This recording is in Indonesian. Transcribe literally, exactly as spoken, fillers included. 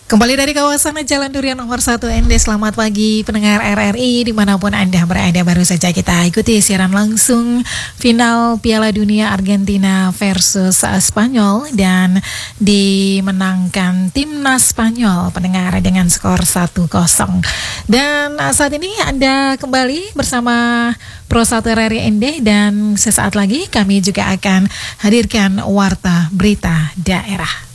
Kembali dari kawasan Jalan Durian nomor satu Ende, selamat pagi pendengar R R I dimanapun Anda berada. Baru saja kita ikuti siaran langsung final Piala Dunia Argentina versus Spanyol dan dimenangkan timnas Spanyol pendengar dengan skor satu kosong. Dan saat ini Anda kembali bersama Pro satu R R I Ende dan sesaat lagi kami juga akan hadirkan warta berita daerah.